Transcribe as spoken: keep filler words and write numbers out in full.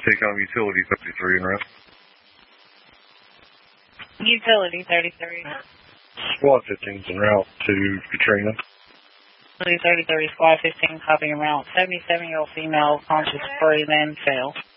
Take on utility thirty-three and rest. Utility thirty-three. Squad fifteen is en route to Katrina. Utility thirty-three, Squad fifteen, copy en route. seventy-seven-year-old female, conscious, breathing, fail.